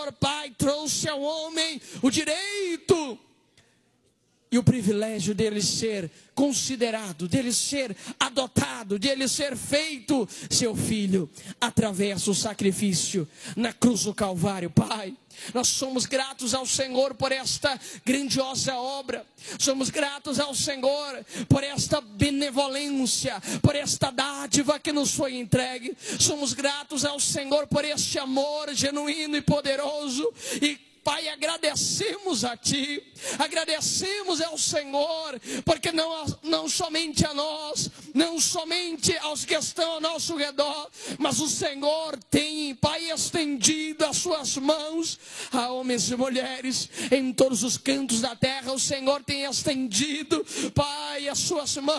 Pai, trouxe ao homem o direito e o privilégio dele ser considerado, dele ser adotado, dele ser feito seu filho, através do sacrifício na cruz do Calvário. Pai, nós somos gratos ao Senhor por esta grandiosa obra. Somos gratos ao Senhor por esta benevolência, por esta dádiva que nos foi entregue. Somos gratos ao Senhor por este amor genuíno e poderoso. E Pai, agradecemos a Ti, agradecemos ao Senhor, porque não somente a nós, não somente aos que estão ao nosso redor, mas o Senhor tem, Pai, estendido as suas mãos a homens e mulheres em todos os cantos da terra. O Senhor tem estendido, Pai, as suas mãos